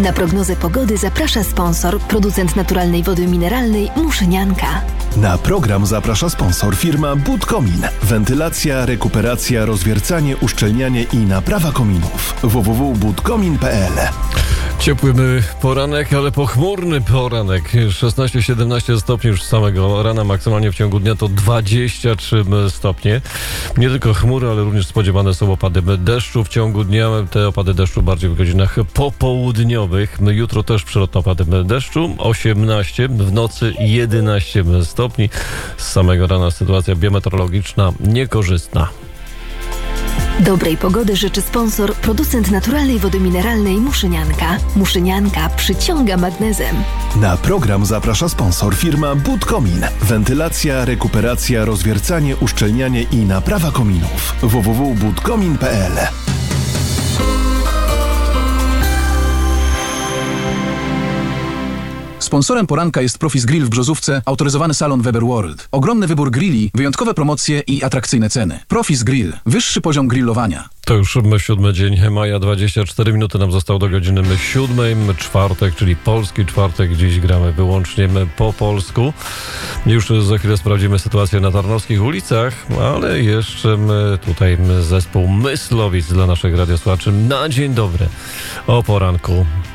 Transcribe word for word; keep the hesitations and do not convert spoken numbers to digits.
Na prognozę pogody zaprasza sponsor, producent naturalnej wody mineralnej Muszynianka. Na program zaprasza sponsor firma Budkomin. Wentylacja, rekuperacja, rozwiercanie, uszczelnianie i naprawa kominów. w w w kropka budkomin kropka p l. Ciepły poranek, ale pochmurny poranek. szesnaście siedemnaście stopni już z samego rana, maksymalnie w ciągu dnia to dwadzieścia trzy stopnie. Nie tylko chmury, ale również spodziewane są opady deszczu w ciągu dnia. Te opady deszczu bardziej w godzinach popołudniowych. Jutro też przelotne opady deszczu, osiemnaście, w nocy jedenaście stopni. Z samego rana sytuacja biometeorologiczna niekorzystna. Dobrej pogody życzy sponsor, producent naturalnej wody mineralnej Muszynianka. Muszynianka przyciąga magnezem. Na program zaprasza sponsor firma Budkomin. Wentylacja, rekuperacja, rozwiercanie, uszczelnianie i naprawa kominów. w w w kropka budkomin kropka p l. Sponsorem poranka jest Profis Grill w Brzozówce, autoryzowany salon Weber World. Ogromny wybór grilli, wyjątkowe promocje i atrakcyjne ceny. Profis Grill. Wyższy poziom grillowania. To już siódmy dzień maja, dwadzieścia cztery minuty nam zostało do godziny siódmej. Czwartek, czyli polski czwartek. Dziś gramy wyłącznie po polsku. Już za chwilę sprawdzimy sytuację na tarnowskich ulicach, ale jeszcze tutaj zespół Myslowic dla naszych radiosłuchaczy. Na dzień dobry o poranku.